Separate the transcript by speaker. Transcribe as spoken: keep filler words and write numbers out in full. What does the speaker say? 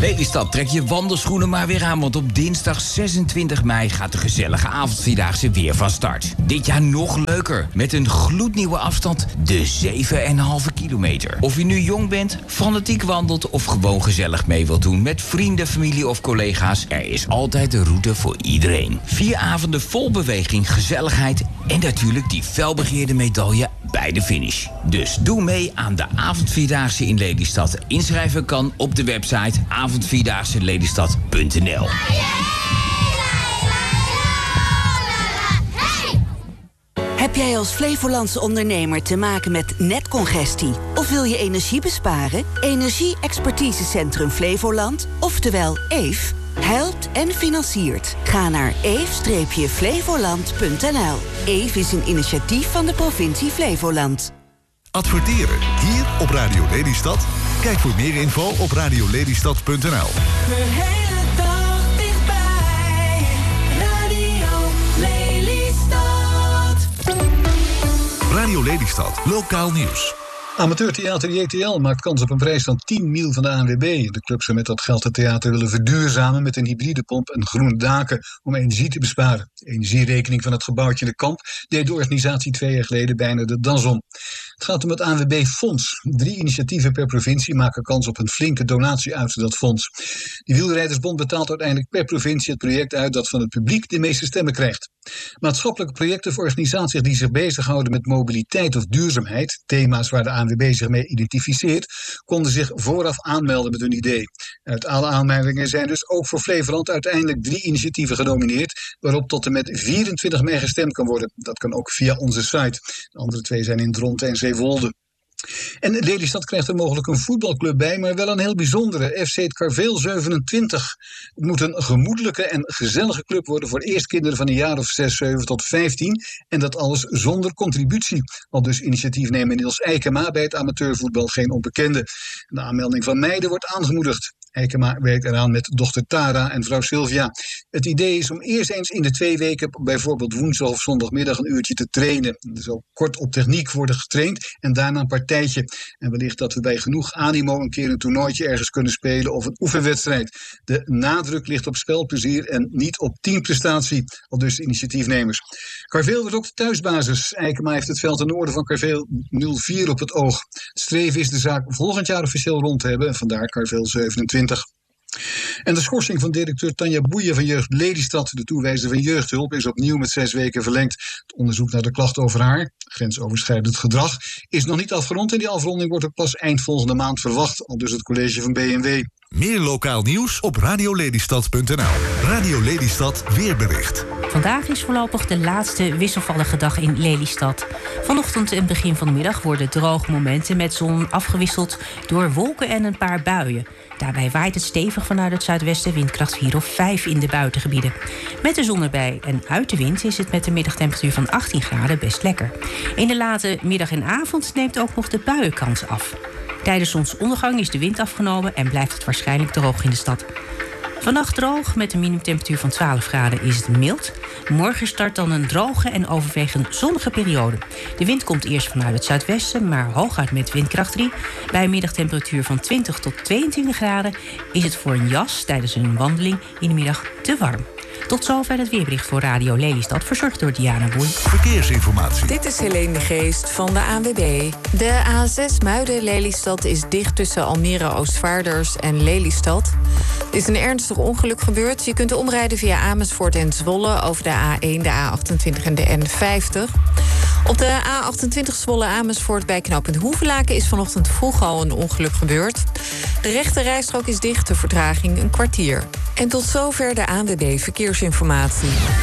Speaker 1: Lelystad, trek je wandelschoenen maar weer aan, want op dinsdag zesentwintig mei gaat de gezellige avondvierdaagse weer van start. Dit jaar nog leuker, met een gloednieuwe afstand, de zeven komma vijf kilometer. Of je nu jong bent, fanatiek wandelt of gewoon gezellig mee wilt doen met vrienden, familie of collega's, er is altijd de route voor iedereen. Vier avonden vol beweging, gezelligheid en natuurlijk die felbegeerde medaille bij de finish. Dus doe mee aan de avondvierdaagse in Lelystad. Inschrijven kan op de website avondvierdaagse lelystad punt n l.
Speaker 2: Heb jij als Flevolandse ondernemer te maken met netcongestie? Of wil je energie besparen? Energie-expertisecentrum Flevoland, oftewel E F, helpt en financiert. Ga naar e f flevoland punt n l. E F is een initiatief van de provincie Flevoland.
Speaker 3: Adverteren hier op Radio Lelystad? Kijk voor meer info op radio lelystad punt n l.
Speaker 4: De hele dag dichtbij. Radio Lelystad.
Speaker 3: Radio Lelystad, lokaal nieuws.
Speaker 5: Amateurtheater J T L maakt kans op een prijs van tien mil van de A N W B. De club zou met dat geld het theater willen verduurzamen met een hybride pomp en groene daken om energie te besparen. De energierekening van het gebouwtje in de Kamp deed de organisatie twee jaar geleden bijna de das om. Het gaat om het A N W B-fonds. Drie initiatieven per provincie maken kans op een flinke donatie uit dat fonds. De Wielrijdersbond betaalt uiteindelijk per provincie het project uit dat van het publiek de meeste stemmen krijgt. Maatschappelijke projecten voor organisaties die zich bezighouden met mobiliteit of duurzaamheid, thema's waar de A N W B zich mee identificeert, konden zich vooraf aanmelden met hun idee. Uit alle aanmeldingen zijn dus ook voor Flevoland uiteindelijk drie initiatieven genomineerd, waarop tot en met vierentwintig mei gestemd kan worden. Dat kan ook via onze site. De andere twee zijn in Dronten en Zeewolde. En Lelystad krijgt er mogelijk een voetbalclub bij, maar wel een heel bijzondere. F C het Karveel zevenentwintig. Het moet een gemoedelijke en gezellige club worden voor eerst kinderen van een jaar of zes, zeven tot vijftien. En dat alles zonder contributie. Al dus initiatiefnemer Niels Eikema bij het amateurvoetbal geen onbekende. De aanmelding van meiden wordt aangemoedigd. Eikema werkt eraan met dochter Tara en vrouw Sylvia. Het idee is om eerst eens in de twee weken, bijvoorbeeld woensdag of zondagmiddag, een uurtje te trainen. Er zal kort op techniek worden getraind en daarna een partijtje. En wellicht dat we bij genoeg animo een keer een toernooitje ergens kunnen spelen of een oefenwedstrijd. De nadruk ligt op spelplezier en niet op teamprestatie, al dus de initiatiefnemers. Karveel wordt ook de thuisbasis. Eikema heeft het veld ten noorden van Karveel nul vier op het oog. Het streven is de zaak volgend jaar officieel rond te hebben en vandaar Karveel zevenentwintig. En de schorsing van directeur Tanja Boeien van Jeugd Lelystad, de toewijzer van jeugdhulp, is opnieuw met zes weken verlengd. Het onderzoek naar de klachten over haar, grensoverschrijdend gedrag, is nog niet afgerond en die afronding wordt ook pas eind volgende maand verwacht, al dus het college van B N W.
Speaker 3: Meer lokaal nieuws op radio lelystad punt n l. Radio Lelystad weerbericht.
Speaker 6: Vandaag is voorlopig de laatste wisselvallige dag in Lelystad. Vanochtend en begin van de middag worden droge momenten met zon afgewisseld door wolken en een paar buien. Daarbij waait het stevig vanuit het zuidwesten, windkracht vier of vijf in de buitengebieden. Met de zon erbij en uit de wind is het met een middagtemperatuur van achttien graden best lekker. In de late middag en avond neemt ook nog de buienkans af. Tijdens zonsondergang is de wind afgenomen en blijft het waarschijnlijk droog in de stad. Vannacht droog met een minimumtemperatuur van twaalf graden is het mild. Morgen start dan een droge en overwegend zonnige periode. De wind komt eerst vanuit het zuidwesten, maar hooguit met windkracht drie. Bij een middagtemperatuur van twintig tot tweeëntwintig graden is het voor een jas tijdens een wandeling in de middag te warm. Tot zover het weerbericht voor Radio Lelystad, verzorgd door Diana Boei.
Speaker 3: Verkeersinformatie.
Speaker 7: Dit is Helene de Geest van de A N W B. De A zes Muiden-Lelystad is dicht tussen Almere Oostvaarders en Lelystad. Er is een ernstig ongeluk gebeurd. Je kunt omrijden via Amersfoort en Zwolle over de A één, de A achtentwintig en de N vijftig. Op de A achtentwintig Zwolle-Amersfoort bij knooppunt Hoevelaken is vanochtend vroeg al een ongeluk gebeurd. De rechte rijstrook is dicht, de vertraging een kwartier. En tot zover de A N W B Verkeersinformatie.